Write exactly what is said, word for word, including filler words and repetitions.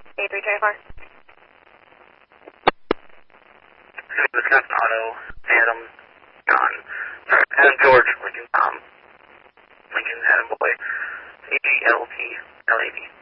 A three twenty-four. Wisconsin Auto, Adam, John, sorry, Adam George, Lincoln Tom, Lincoln Adam Boy, A G L T L A B.